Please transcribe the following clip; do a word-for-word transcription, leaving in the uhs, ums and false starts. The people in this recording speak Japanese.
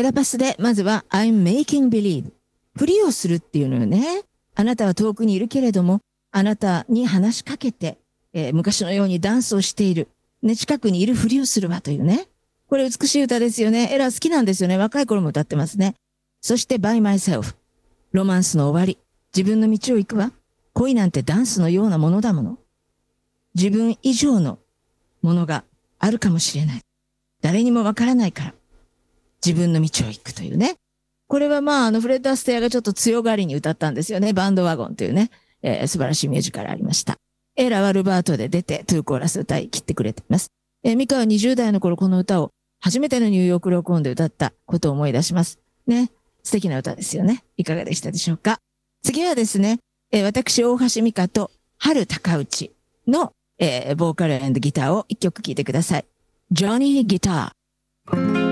ラパスでまずは I'm making believe。ふりをするっていうのよね。あなたは遠くにいるけれども、あなたに話しかけて、えー昔のようにダンスをしている。ね、近くにいるふりをするわというね。これ美しい歌ですよね。エラ好きなんですよね。若い頃も歌ってますね。そして by myself。ロマンスの終わり。自分の道を行くわ。恋なんてダンスのようなものだもの。自分以上のものがあるかもしれない。誰にもわからないから。自分の道を行くというね。これはまあ、あの、フレッド・アステアがちょっと強がりに歌ったんですよね。バンドワゴンというね、えー素晴らしいミュージカルありました。エラはルバートで出て、トゥーコーラス歌い切ってくれています。えーミカはにじゅう代の頃この歌を初めてのニューヨーク録音で歌ったことを思い出します。ね。素敵な歌ですよね。いかがでしたでしょうか。次はですね、えー私、大橋美香と春高内の、えーボーカル&ギターを一曲聴いてください。ジョニー・ギター。